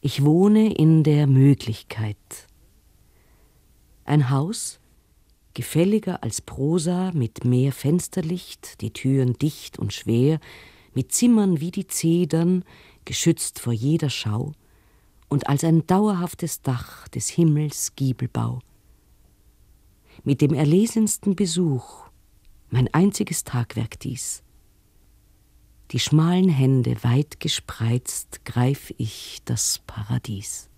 Ich wohne in der Möglichkeit. Ein Haus, gefälliger als Prosa, mit mehr Fensterlicht, die Türen dicht und schwer, mit Zimmern wie die Zedern, geschützt vor jeder Schau, und als ein dauerhaftes Dach des Himmels Giebelbau. Mit dem erlesensten Besuch, mein einziges Tagwerk dies. Die schmalen Hände weit gespreizt greif ich das Paradies.